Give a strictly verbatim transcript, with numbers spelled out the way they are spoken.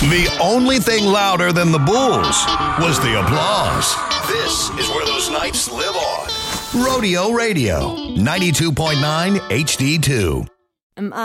The only thing louder than the Bulls was the applause. This is where those nights live on. Rodeo Radio, ninety-two point nine H D two. Am